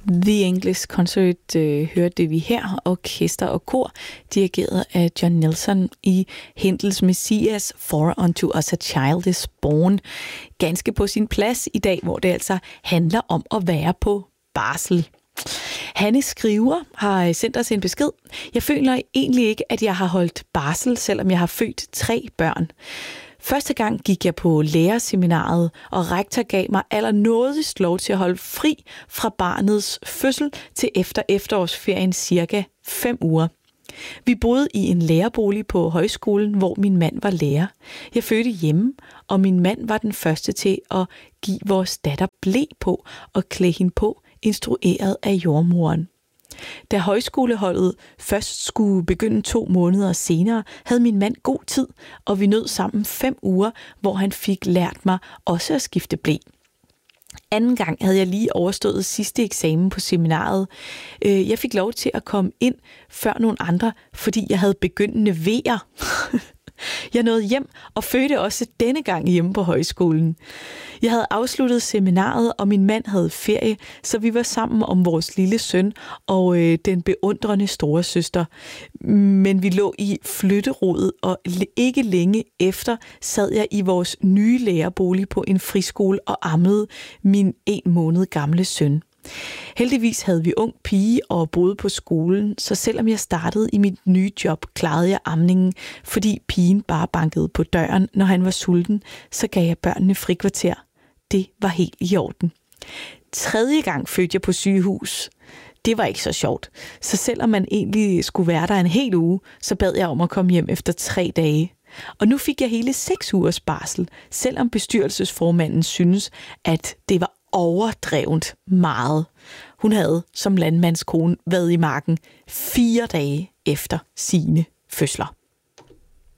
The English Concert hørte vi her, orkester og kor, dirigeret af John Nelson i Händels Messias, For unto us a child is born. Ganske på sin plads i dag, hvor det altså handler om at være på barsel. Hanne Skriver har sendt os en besked. Jeg føler egentlig ikke, at jeg har holdt barsel, selvom jeg har født 3 børn. Første gang gik jeg på lærerseminaret, og rektor gav mig allernådigst lov til at holde fri fra barnets fødsel til efter efterårsferien cirka 5 uger. Vi boede i en lærerbolig på højskolen, hvor min mand var lærer. Jeg fødte hjemme, og min mand var den første til at give vores datter ble på og klæde hende på, instrueret af jordmoren. Da højskoleholdet først skulle begynde 2 måneder senere, havde min mand god tid, og vi nød sammen 5 uger, hvor han fik lært mig også at skifte ble. Anden gang havde jeg lige overstået sidste eksamen på seminaret. Jeg fik lov til at komme ind før nogle andre, fordi jeg havde begyndende vejer. Jeg nåede hjem og fødte også denne gang hjemme på højskolen. Jeg havde afsluttet seminaret, og min mand havde ferie, så vi var sammen om vores lille søn og den beundrende store søster. Men vi lå i flytterodet, og ikke længe efter sad jeg i vores nye lærerbolig på en friskole og ammede min 1 måned gamle søn. Heldigvis havde vi ung pige og boede på skolen, så selvom jeg startede i mit nye job, klarede jeg amningen, fordi pigen bare bankede på døren, når han var sulten, så gav jeg børnene frikvarter. Det var helt i orden. 3. gang fødte jeg på sygehus. Det var ikke så sjovt, så selvom man egentlig skulle være der en hel uge, så bad jeg om at komme hjem efter 3 dage. Og nu fik jeg hele 6 ugers barsel, selvom bestyrelsesformanden synes, at det var overdrevent meget. Hun havde som landmandskone været i marken 4 dage efter sine fødsler.